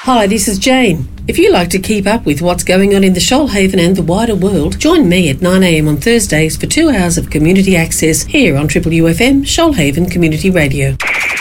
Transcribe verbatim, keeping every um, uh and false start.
Hi, this is Jane. If you like to keep up with what's going on in the Shoalhaven and the wider world, join me at nine a m on Thursdays for two hours of community access here on Triple U F M, Shoalhaven Community Radio.